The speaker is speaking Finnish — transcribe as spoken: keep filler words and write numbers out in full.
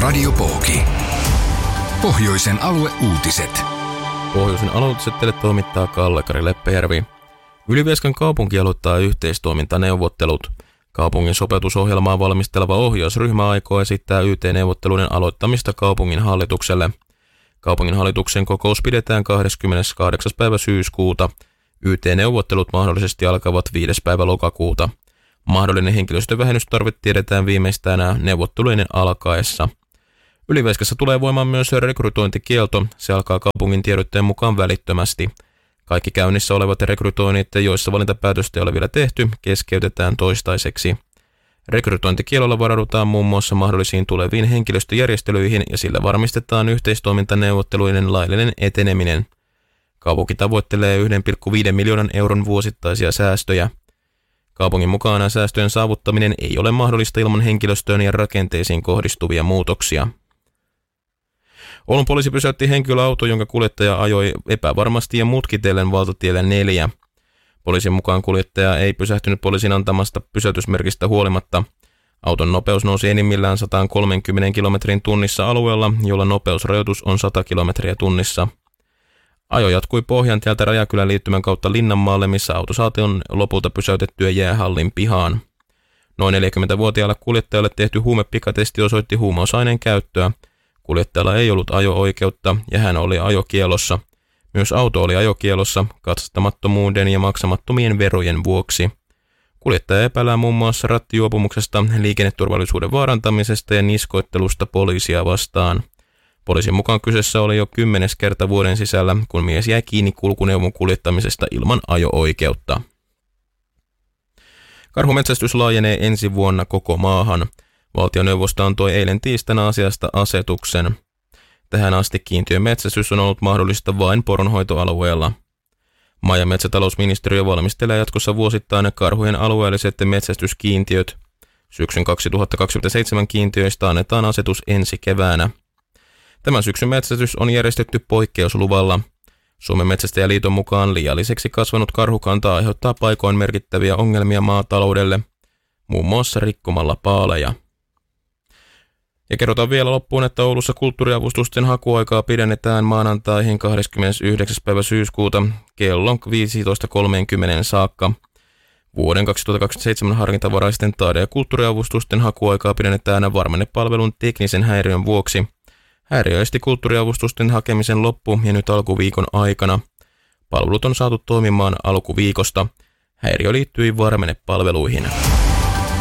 Radiopooki. Pohjoisen alueuutiset. Pohjoisen alueutiset teille toimittaa Kalle-Kari Leppäjärvi. Ylivieskan kaupunki aloittaa yhteistoimintaneuvottelut. Kaupungin sopeutusohjelmaa valmisteleva ohjausryhmä aikoo esittää Y T-neuvotteluiden aloittamista kaupungin hallitukselle. Kaupungin hallituksen kokous pidetään kahdeskymmeneskahdeksas päivä syyskuuta. Y T-neuvottelut mahdollisesti alkavat viides päivä lokakuuta. Mahdollinen henkilöstövähennystarve tiedetään viimeistään neuvotteluiden alkaessa. Ylivieskassa tulee voimaan myös rekrytointikielto. Se alkaa kaupungin tiedotteen mukaan välittömästi. Kaikki käynnissä olevat rekrytoinnit, joissa valintapäätöstä ei ole vielä tehty, keskeytetään toistaiseksi. Rekrytointikielolla varaudutaan muun muassa mahdollisiin tuleviin henkilöstöjärjestelyihin ja sillä varmistetaan yhteistoimintaneuvotteluiden laillinen eteneminen. Kaupunki tavoittelee yksi pilkku viisi miljoonan euron vuosittaisia säästöjä. Kaupungin mukana säästöjen saavuttaminen ei ole mahdollista ilman henkilöstöön ja rakenteisiin kohdistuvia muutoksia. Oulun poliisi pysäytti henkilöauto, jonka kuljettaja ajoi epävarmasti ja mutkitellen valtatielle neljä. Poliisin mukaan kuljettaja ei pysähtynyt poliisin antamasta pysäytysmerkistä huolimatta. Auton nopeus nousi enimmillään sata kolmekymmentä kilometrin tunnissa alueella, jolla nopeusrajoitus on sata kilometriä tunnissa. Ajo jatkui Pohjantieltä Rajakylän liittymän kautta Linnanmaalle, missä auto saatiin lopulta pysäytettyä jäähallin pihaan. Noin neljäkymmentävuotiaalle kuljettajalle tehty huumepikatesti osoitti huumausaineen käyttöä. Kuljettajalla ei ollut ajo-oikeutta ja hän oli ajokielossa. Myös auto oli ajokielossa katsastamattomuuden ja maksamattomien verojen vuoksi. Kuljettaja epäillään muun muassa rattijuopumuksesta, liikenneturvallisuuden vaarantamisesta ja niskoittelusta poliisia vastaan. Poliisin mukaan kyseessä oli jo kymmenes kerta vuoden sisällä, kun mies jäi kiinni kulkuneuvon kuljettamisesta ilman ajo-oikeutta. Karhumetsästys laajenee ensi vuonna koko maahan. Valtioneuvosto antoi eilen tiistaina asiasta asetuksen. Tähän asti kiintiömetsästys on ollut mahdollista vain poronhoitoalueella. Maa- ja metsätalousministeriö valmistelee jatkossa vuosittain karhujen alueelliset metsästyskiintiöt. Syksyn kaksituhattakaksikymmentäseitsemän kiintiöistä annetaan asetus ensi keväänä. Tämän syksyn metsästys on järjestetty poikkeusluvalla. Suomen Metsästäjäliiton mukaan liialliseksi kasvanut karhukanta aiheuttaa paikoin merkittäviä ongelmia maataloudelle, muun muassa rikkomalla paaleja. Ja kerrotaan vielä loppuun, että Oulussa kulttuuriavustusten hakuaikaa pidennetään maanantaihin kahdeskymmenesyhdeksäs päivä syyskuuta kello viisitoista kolmekymmentä saakka. Vuoden kaksituhattakaksikymmentäseitsemän harkintavaraisten taide- ja kulttuuriavustusten hakuaikaa pidennetään varmennepalvelun teknisen häiriön vuoksi. Häiriö esti kulttuuriavustusten hakemisen loppu ja nyt alkuviikon aikana. Palvelut on saatu toimimaan alkuviikosta. Häiriö liittyi varmennepalveluihin.